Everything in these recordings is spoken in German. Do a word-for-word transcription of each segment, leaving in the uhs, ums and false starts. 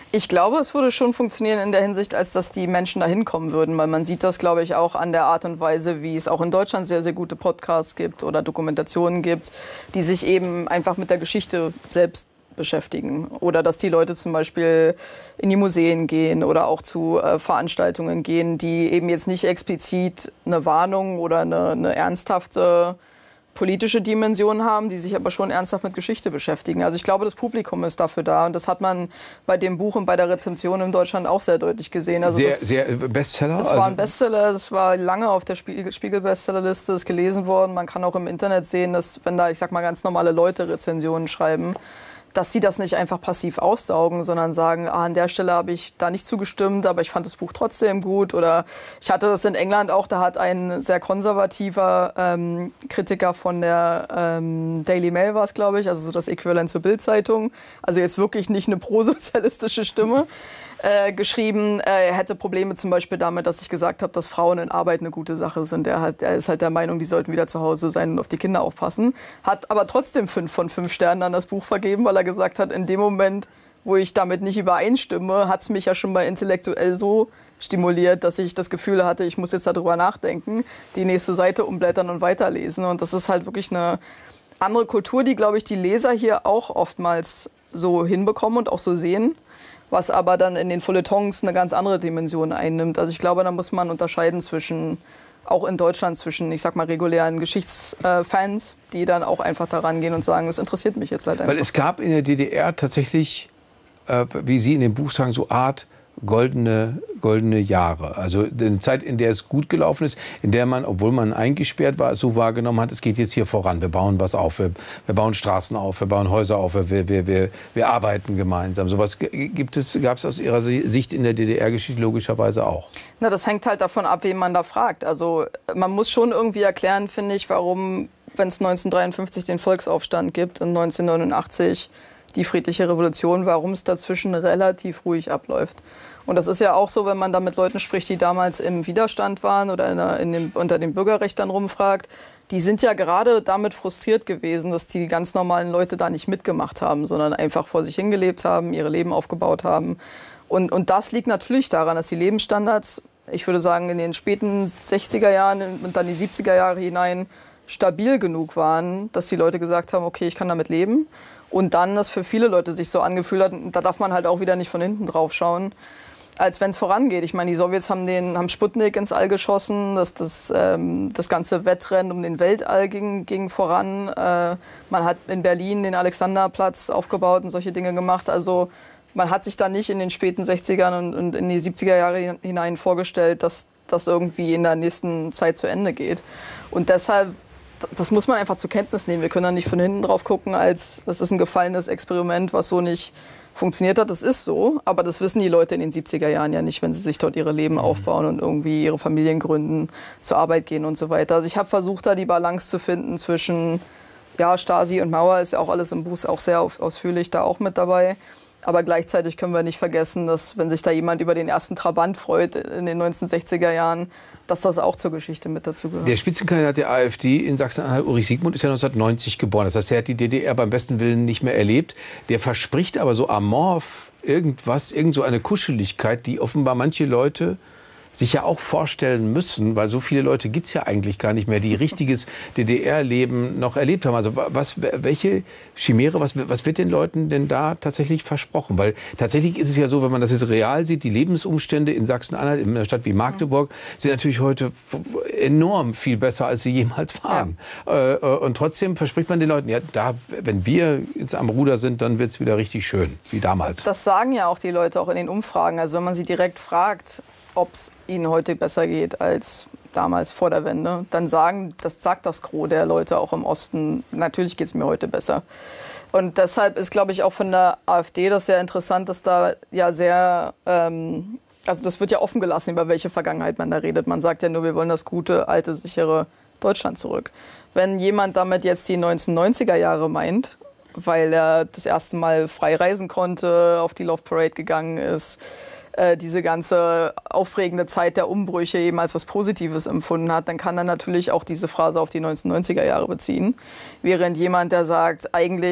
Ich glaube, es würde schon funktionieren in der Hinsicht, als dass die Menschen da hinkommen würden, weil man sieht das, glaube ich, auch an der Art und Weise, wie es auch in Deutschland sehr, sehr gute Podcasts gibt oder Dokumentationen gibt, die sich eben einfach mit der Geschichte selbst beschäftigen. Oder dass die Leute zum Beispiel in die Museen gehen oder auch zu äh, Veranstaltungen gehen, die eben jetzt nicht explizit eine Warnung oder eine, eine ernsthafte politische Dimension haben, die sich aber schon ernsthaft mit Geschichte beschäftigen. Also ich glaube, das Publikum ist dafür da. Und das hat man bei dem Buch und bei der Rezension in Deutschland auch sehr deutlich gesehen. Also sehr, das, sehr Bestseller? Es war ein Bestseller, es war lange auf der Spiegel-Bestsellerliste, ist gelesen worden. Man kann auch im Internet sehen, dass, wenn da, ich sag mal, ganz normale Leute Rezensionen schreiben, dass sie das nicht einfach passiv aussaugen, sondern sagen, ah, an der Stelle habe ich da nicht zugestimmt, aber ich fand das Buch trotzdem gut. Oder ich hatte das in England auch, da hat ein sehr konservativer ähm, Kritiker von der ähm, Daily Mail, war es, glaube ich, also so das Äquivalent zur Bild-Zeitung, also jetzt wirklich nicht eine prosozialistische Stimme, äh, geschrieben, äh, er hätte Probleme zum Beispiel damit, dass ich gesagt habe, dass Frauen in Arbeit eine gute Sache sind. Er, hat, er ist halt der Meinung, die sollten wieder zu Hause sein und auf die Kinder aufpassen. Hat aber trotzdem fünf von fünf Sternen an das Buch vergeben, weil er gesagt hat, in dem Moment, wo ich damit nicht übereinstimme, hat es mich ja schon mal intellektuell so stimuliert, dass ich das Gefühl hatte, ich muss jetzt darüber nachdenken, die nächste Seite umblättern und weiterlesen. Und das ist halt wirklich eine andere Kultur, die, glaube ich, die Leser hier auch oftmals so hinbekommen und auch so sehen, was aber dann in den Feuilletons eine ganz andere Dimension einnimmt. Also ich glaube, da muss man unterscheiden zwischen, auch in Deutschland, zwischen, ich sag mal, regulären Geschichtsfans, die dann auch einfach daran gehen und sagen, das interessiert mich jetzt halt einfach. Weil es gab in der D D R tatsächlich, äh, wie Sie in dem Buch sagen, so Art goldene, goldene Jahre. Also eine Zeit, in der es gut gelaufen ist, in der man, obwohl man eingesperrt war, es so wahrgenommen hat, es geht jetzt hier voran, wir bauen was auf, wir, wir bauen Straßen auf, wir bauen Häuser auf, wir, wir, wir, wir arbeiten gemeinsam. Sowas gibt es, gab es aus Ihrer Sicht in der D D R-Geschichte logischerweise auch? Na, das hängt halt davon ab, wen man da fragt. Also man muss schon irgendwie erklären, finde ich, warum, wenn es neunzehnhundertdreiundfünfzig den Volksaufstand gibt und neunzehnhundertneunundachtzig die friedliche Revolution, warum es dazwischen relativ ruhig abläuft. Und das ist ja auch so, wenn man da mit Leuten spricht, die damals im Widerstand waren oder in der, in dem, unter den Bürgerrechtern rumfragt, die sind ja gerade damit frustriert gewesen, dass die ganz normalen Leute da nicht mitgemacht haben, sondern einfach vor sich hingelebt haben, ihre Leben aufgebaut haben. Und, und das liegt natürlich daran, dass die Lebensstandards, ich würde sagen, in den späten sechziger Jahren und dann die siebziger Jahre hinein stabil genug waren, dass die Leute gesagt haben, okay, ich kann damit leben. Und dann, dass für viele Leute sich so angefühlt hat, da darf man halt auch wieder nicht von hinten drauf schauen, als wenn es vorangeht. Ich meine, die Sowjets haben, den, haben Sputnik ins All geschossen, das, das, ähm, das ganze Wettrennen um den Weltall ging, ging voran. Äh, man hat in Berlin den Alexanderplatz aufgebaut und solche Dinge gemacht. Also man hat sich da nicht in den späten sechzigern und, und in die siebziger Jahre hinein vorgestellt, dass das irgendwie in der nächsten Zeit zu Ende geht. Und deshalb, das muss man einfach zur Kenntnis nehmen. Wir können da nicht von hinten drauf gucken, als das ist ein gefallenes Experiment, was so nicht funktioniert hat. Das ist so, aber das wissen die Leute in den siebziger Jahren ja nicht, wenn sie sich dort ihre Leben aufbauen und irgendwie ihre Familien gründen, zur Arbeit gehen und so weiter. Also ich habe versucht, da die Balance zu finden zwischen, ja, Stasi und Mauer ist ja auch alles im Buch auch sehr ausführlich da auch mit dabei. Aber gleichzeitig können wir nicht vergessen, dass, wenn sich da jemand über den ersten Trabant freut in den neunzehnhundertsechziger Jahren, dass das auch zur Geschichte mit dazu gehört. Der Spitzenkandidat der AfD in Sachsen-Anhalt, Ulrich Siegmund, ist ja neunzehnhundertneunzig geboren. Das heißt, er hat die D D R beim besten Willen nicht mehr erlebt. Der verspricht aber so amorph irgendwas, irgend so eine Kuscheligkeit, die offenbar manche Leute sich ja auch vorstellen müssen, weil so viele Leute gibt es ja eigentlich gar nicht mehr, die richtiges D D R-Leben noch erlebt haben. Also was, welche Chimäre, was, was wird den Leuten denn da tatsächlich versprochen? Weil tatsächlich ist es ja so, wenn man das jetzt real sieht, die Lebensumstände in Sachsen-Anhalt, in einer Stadt wie Magdeburg, sind natürlich heute enorm viel besser, als sie jemals waren. Ja. Und trotzdem verspricht man den Leuten, ja, da, wenn wir jetzt am Ruder sind, dann wird es wieder richtig schön, wie damals. Das sagen ja auch die Leute auch in den Umfragen. Also wenn man sie direkt fragt, ob es ihnen heute besser geht als damals vor der Wende, dann sagen, das sagt das Gros der Leute auch im Osten, natürlich geht es mir heute besser. Und deshalb ist, glaube ich, auch von der AfD das sehr interessant, dass da ja sehr, ähm, also das wird ja offen gelassen, über welche Vergangenheit man da redet. Man sagt ja nur, wir wollen das gute, alte, sichere Deutschland zurück. Wenn jemand damit jetzt die neunzehnhundertneunziger Jahre meint, weil er das erste Mal frei reisen konnte, auf die Love Parade gegangen ist, diese ganze aufregende Zeit der Umbrüche eben als was Positives empfunden hat, dann kann er natürlich auch diese Phrase auf die neunzehnhundertneunziger Jahre beziehen. Während jemand, der sagt, eigentlich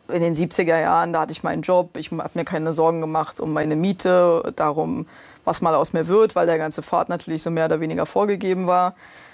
in den siebziger Jahren, da hatte ich meinen Job, ich habe mir keine Sorgen gemacht um meine Miete, darum, was mal aus mir wird, weil der ganze Pfad natürlich so mehr oder weniger vorgegeben war.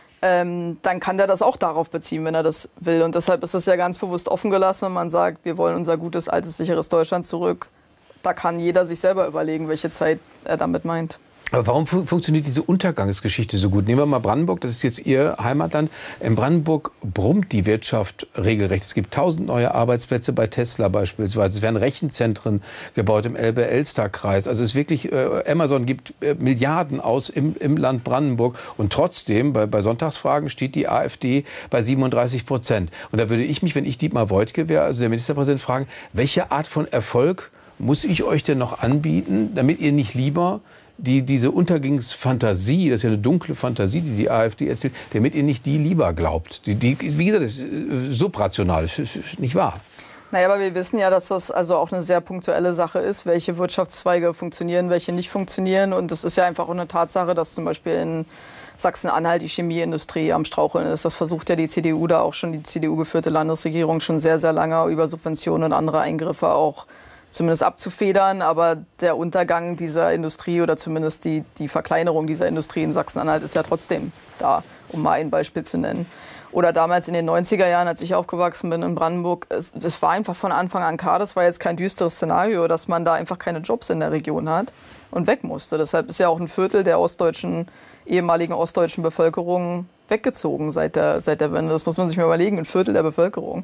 Ähm, dann kann der das auch darauf beziehen, wenn er das will. Und deshalb ist das ja ganz bewusst offen gelassen, wenn man sagt, wir wollen unser gutes, altes, sicheres Deutschland zurück. Da kann jeder sich selber überlegen, welche Zeit er damit meint. Aber warum fun funktioniert diese Untergangsgeschichte so gut? Nehmen wir mal Brandenburg, das ist jetzt Ihr Heimatland. In Brandenburg brummt die Wirtschaft regelrecht. Es gibt tausend neue Arbeitsplätze bei Tesla beispielsweise. Es werden Rechenzentren gebaut im Elbe-Elster-Kreis. Also es ist wirklich, äh, Amazon gibt äh, Milliarden aus im, im Land Brandenburg. Und trotzdem, bei, bei Sonntagsfragen steht die AfD bei siebenunddreißig Prozent. Und da würde ich mich, wenn ich Dietmar Woidke wäre, also der Ministerpräsident, fragen, welche Art von Erfolg muss ich euch denn noch anbieten, damit ihr nicht lieber die diese Untergangsfantasie, das ist ja eine dunkle Fantasie, die die AfD erzählt, damit ihr nicht die lieber glaubt. Die, die, wie gesagt, das ist subrational, das ist nicht wahr. Naja, aber wir wissen ja, dass das also auch eine sehr punktuelle Sache ist, welche Wirtschaftszweige funktionieren, welche nicht funktionieren. Und es ist ja einfach auch eine Tatsache, dass zum Beispiel in Sachsen-Anhalt die Chemieindustrie am Straucheln ist. Das versucht ja die C D U da auch schon, die C D U-geführte Landesregierung schon sehr, sehr lange über Subventionen und andere Eingriffe auch zumindest abzufedern, aber der Untergang dieser Industrie oder zumindest die, die Verkleinerung dieser Industrie in Sachsen-Anhalt ist ja trotzdem da, um mal ein Beispiel zu nennen. Oder damals in den neunziger Jahren, als ich aufgewachsen bin in Brandenburg, es, es war einfach von Anfang an klar, das war jetzt kein düsteres Szenario, dass man da einfach keine Jobs in der Region hat und weg musste. Deshalb ist ja auch ein Viertel der ostdeutschen, ehemaligen ostdeutschen Bevölkerung weggezogen seit der, seit der Wende. Das muss man sich mal überlegen, ein Viertel der Bevölkerung.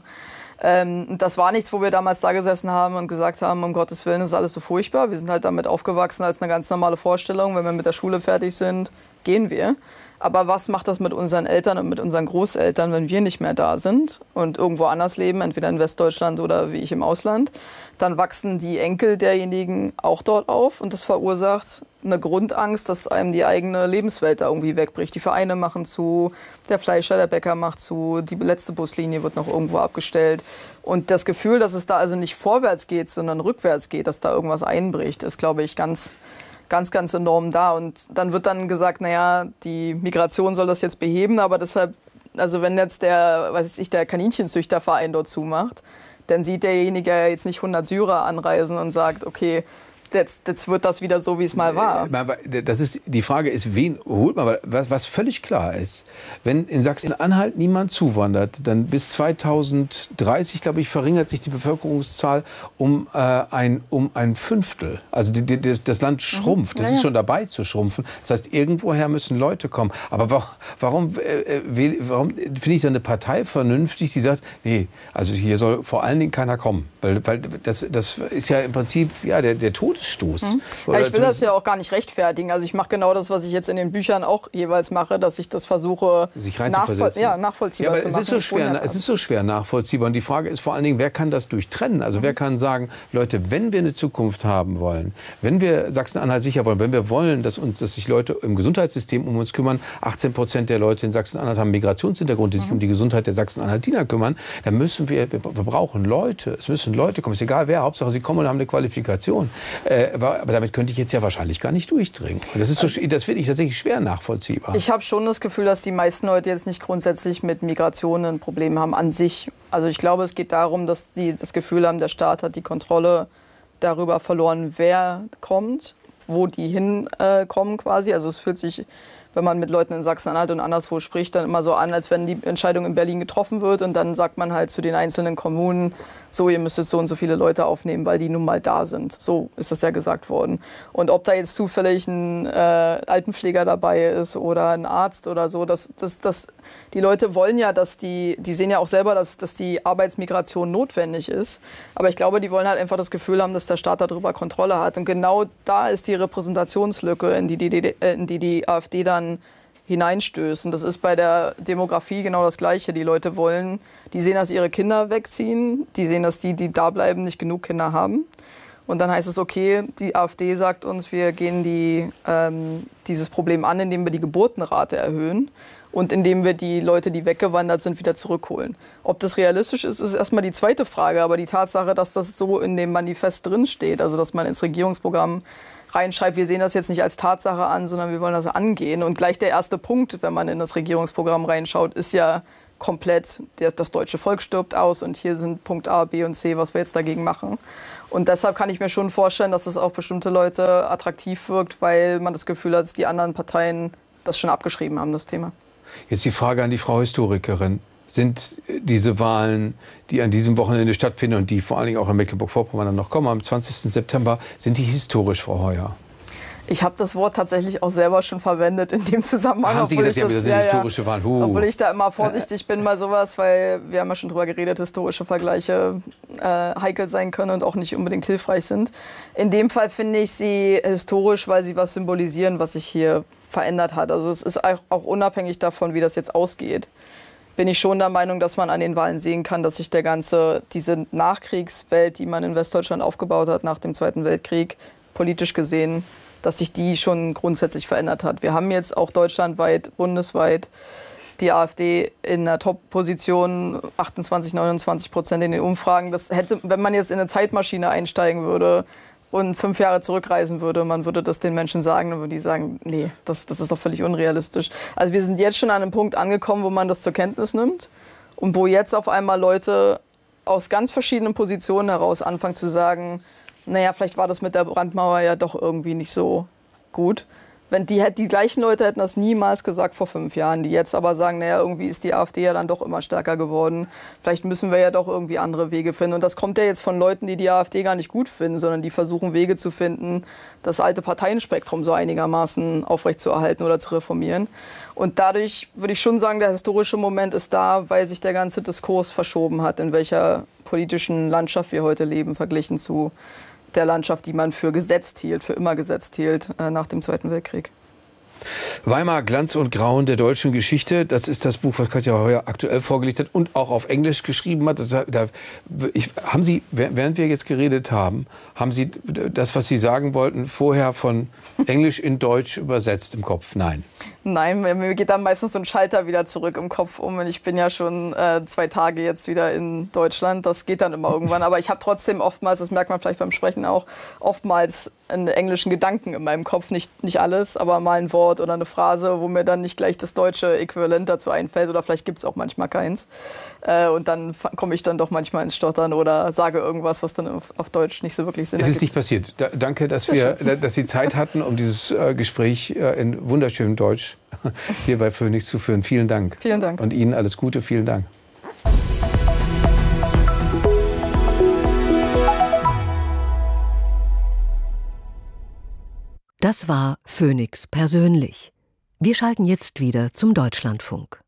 Ähm, das war nichts, wo wir damals da gesessen haben und gesagt haben, um Gottes Willen, das ist alles so furchtbar. Wir sind halt damit aufgewachsen als eine ganz normale Vorstellung. Wenn wir mit der Schule fertig sind, gehen wir. Aber was macht das mit unseren Eltern und mit unseren Großeltern, wenn wir nicht mehr da sind und irgendwo anders leben, entweder in Westdeutschland oder wie ich im Ausland? Dann wachsen die Enkel derjenigen auch dort auf und das verursacht eine Grundangst, dass einem die eigene Lebenswelt da irgendwie wegbricht. Die Vereine machen zu, der Fleischer, der Bäcker macht zu, die letzte Buslinie wird noch irgendwo abgestellt. Und das Gefühl, dass es da also nicht vorwärts geht, sondern rückwärts geht, dass da irgendwas einbricht, ist, glaube ich, ganz, ganz, ganz enorm da. Und dann wird dann gesagt, naja, die Migration soll das jetzt beheben, aber deshalb, also wenn jetzt der, weiß ich, der Kaninchenzüchterverein dort zumacht, dann sieht derjenige ja jetzt nicht hundert Syrer anreisen und sagt, okay, Jetzt, jetzt wird das wieder so, wie es mal war. Das ist, die Frage ist, wen holt man? Was, was völlig klar ist, wenn in Sachsen-Anhalt niemand zuwandert, dann bis zweitausenddreißig, glaube ich, verringert sich die Bevölkerungszahl um, äh, ein, um ein Fünftel. Also die, die, das Land schrumpft. Das ja, ja. ist schon dabei zu schrumpfen. Das heißt, irgendwoher müssen Leute kommen. Aber warum, warum, äh, warum finde ich dann eine Partei vernünftig, die sagt, nee, also hier soll vor allen Dingen keiner kommen. Weil, weil das, das ist ja im Prinzip ja, der, der Tod. Stoß. Mhm. Ja, ich will das ja auch gar nicht rechtfertigen. Also ich mache genau das, was ich jetzt in den Büchern auch jeweils mache, dass ich das versuche sich nachvoll ja, nachvollziehbar ja, aber zu es machen. Ist so schwer, es ist so schwer nachvollziehbar. Und die Frage ist vor allen Dingen, wer kann das durchtrennen? Also mhm. wer kann sagen, Leute, wenn wir eine Zukunft haben wollen, wenn wir Sachsen-Anhalt sicher wollen, wenn wir wollen, dass, uns, dass sich Leute im Gesundheitssystem um uns kümmern, achtzehn Prozent der Leute in Sachsen-Anhalt haben Migrationshintergrund, die sich mhm. um die Gesundheit der Sachsen-Anhaltiner kümmern, dann müssen wir, wir brauchen Leute. Es müssen Leute kommen. Es ist egal wer, Hauptsache sie kommen und haben eine Qualifikation. Äh, aber, aber damit könnte ich jetzt ja wahrscheinlich gar nicht durchdringen. Das ist so, das finde ich tatsächlich schwer nachvollziehbar. Ich habe schon das Gefühl, dass die meisten Leute jetzt nicht grundsätzlich mit Migration ein Problem haben an sich. Also ich glaube, es geht darum, dass die das Gefühl haben, der Staat hat die Kontrolle darüber verloren, wer kommt, wo die hinkommen äh, quasi. Also es fühlt sich, wenn man mit Leuten in Sachsen-Anhalt und anderswo spricht, dann immer so an, als wenn die Entscheidung in Berlin getroffen wird und dann sagt man halt zu den einzelnen Kommunen, so, ihr müsst jetzt so und so viele Leute aufnehmen, weil die nun mal da sind. So ist das ja gesagt worden. Und ob da jetzt zufällig ein äh, Altenpfleger dabei ist oder ein Arzt oder so, das, das, das, die Leute wollen ja, dass die, die sehen ja auch selber, dass, dass die Arbeitsmigration notwendig ist. Aber ich glaube, die wollen halt einfach das Gefühl haben, dass der Staat darüber Kontrolle hat. Und genau da ist die Repräsentationslücke, in die die, die, in die, die AfD dann hineinstößen. Das ist bei der Demografie genau das Gleiche. Die Leute wollen, die sehen, dass ihre Kinder wegziehen, die sehen, dass die, die da bleiben, nicht genug Kinder haben. Und dann heißt es, okay, die AfD sagt uns, wir gehen die, ähm, dieses Problem an, indem wir die Geburtenrate erhöhen und indem wir die Leute, die weggewandert sind, wieder zurückholen. Ob das realistisch ist, ist erstmal die zweite Frage. Aber die Tatsache, dass das so in dem Manifest drinsteht, also dass man ins Regierungsprogramm reinschreibt, wir sehen das jetzt nicht als Tatsache an, sondern wir wollen das angehen. Und gleich der erste Punkt, wenn man in das Regierungsprogramm reinschaut, ist ja komplett, das deutsche Volk stirbt aus und hier sind Punkt A, B und C, was wir jetzt dagegen machen. Und deshalb kann ich mir schon vorstellen, dass es auch bestimmte Leute attraktiv wirkt, weil man das Gefühl hat, dass die anderen Parteien das schon abgeschrieben haben, das Thema. Jetzt die Frage an die Frau Historikerin. Sind diese Wahlen, die an diesem Wochenende stattfinden und die vor allen Dingen auch in Mecklenburg-Vorpommern dann noch kommen, am zwanzigsten September, sind die historisch, Frau Heuer? Ich habe das Wort tatsächlich auch selber schon verwendet in dem Zusammenhang. Haben Sie gesagt, ja, das sind ja, historische Wahlen. Huh. Obwohl ich da immer vorsichtig bin bei sowas, weil wir haben ja schon drüber geredet, historische Vergleiche äh, heikel sein können und auch nicht unbedingt hilfreich sind. In dem Fall finde ich sie historisch, weil sie was symbolisieren, was sich hier verändert hat. Also es ist auch unabhängig davon, wie das jetzt ausgeht, bin ich schon der Meinung, dass man an den Wahlen sehen kann, dass sich der ganze, diese Nachkriegswelt, die man in Westdeutschland aufgebaut hat nach dem Zweiten Weltkrieg, politisch gesehen, dass sich die schon grundsätzlich verändert hat. Wir haben jetzt auch deutschlandweit, bundesweit die AfD in der Top-Position, achtundzwanzig, neunundzwanzig Prozent in den Umfragen. Das hätte, wenn man jetzt in eine Zeitmaschine einsteigen würde und fünf Jahre zurückreisen würde, man würde das den Menschen sagen, dann würden die sagen, nee, das, das ist doch völlig unrealistisch. Also wir sind jetzt schon an einem Punkt angekommen, wo man das zur Kenntnis nimmt und wo jetzt auf einmal Leute aus ganz verschiedenen Positionen heraus anfangen zu sagen, naja, vielleicht war das mit der Brandmauer ja doch irgendwie nicht so gut. Wenn die, die gleichen Leute hätten das niemals gesagt vor fünf Jahren, die jetzt aber sagen, naja, irgendwie ist die AfD ja dann doch immer stärker geworden. Vielleicht müssen wir ja doch irgendwie andere Wege finden. Und das kommt ja jetzt von Leuten, die die AfD gar nicht gut finden, sondern die versuchen Wege zu finden, das alte Parteienspektrum so einigermaßen aufrechtzuerhalten oder zu reformieren. Und dadurch würde ich schon sagen, der historische Moment ist da, weil sich der ganze Diskurs verschoben hat, in welcher politischen Landschaft wir heute leben, verglichen zu der Landschaft, die man für gesetzt hielt, für immer gesetzt hielt äh, nach dem Zweiten Weltkrieg. Weimar, Glanz und Grauen der deutschen Geschichte, das ist das Buch, was Katja Heuer aktuell vorgelegt hat und auch auf Englisch geschrieben hat. Das, da, ich, haben Sie, während wir jetzt geredet haben, haben Sie das, was Sie sagen wollten, vorher von Englisch in Deutsch übersetzt im Kopf? Nein. Nein, mir geht dann meistens so ein Schalter wieder zurück im Kopf um. Und ich bin ja schon äh, zwei Tage jetzt wieder in Deutschland. Das geht dann immer irgendwann. Aber ich habe trotzdem oftmals, das merkt man vielleicht beim Sprechen auch, oftmals einen englischen Gedanken in meinem Kopf. Nicht, nicht alles, aber mal ein Wort oder eine Phrase, wo mir dann nicht gleich das deutsche Äquivalent dazu einfällt. Oder vielleicht gibt es auch manchmal keins. Äh, und dann komme ich dann doch manchmal ins Stottern oder sage irgendwas, was dann auf, auf Deutsch nicht so wirklich Sinn ergibt. Es ist nicht passiert. Da, danke, dass, wir, dass Sie Zeit hatten, um dieses äh, Gespräch äh, in wunderschönem Deutsch hier bei Phoenix zu führen. Vielen Dank. Vielen Dank. Und Ihnen alles Gute. Vielen Dank. Das war Phoenix persönlich. Wir schalten jetzt wieder zum Deutschlandfunk.